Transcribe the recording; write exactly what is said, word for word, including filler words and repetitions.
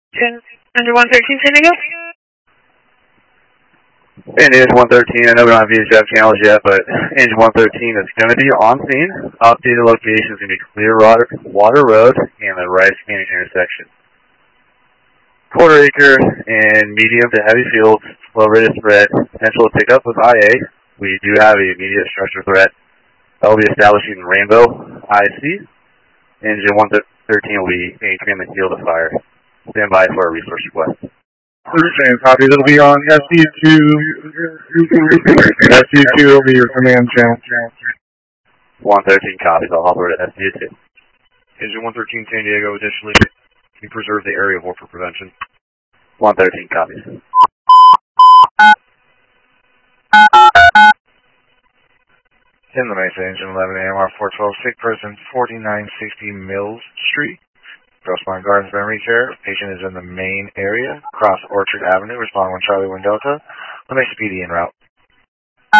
ten, under one thirteen, San Diego? Engine one thirteen, I know we don't have V H F channels yet, but Engine one thirteen is going to be on scene. Updated location is going to be Clear Water, Water Road and the Rice Canyon intersection. Quarter acre and medium to heavy fields, low rate of threat, potential to pick up with I A. We do have an immediate structure threat that will be establishing Rainbow I C. Engine one thirteen will be anchoring the field of fire. Stand by for a resource request. Understand, copy. It'll be on S D two. S D two will be your command channel. one thirteen copies. I'll hop over to S D two. Engine one thirteen San Diego, additionally, can you preserve the area war for prevention? one thirteen copies. In the Mesa, Engine eleven A M R four twelve, sick person, forty-nine sixty Mills Street. Grossmont Gardens Memory Care. Patient is in the main area. Cross Orchard Avenue. Respond one Charlie one Delta. The Mesa P D en route.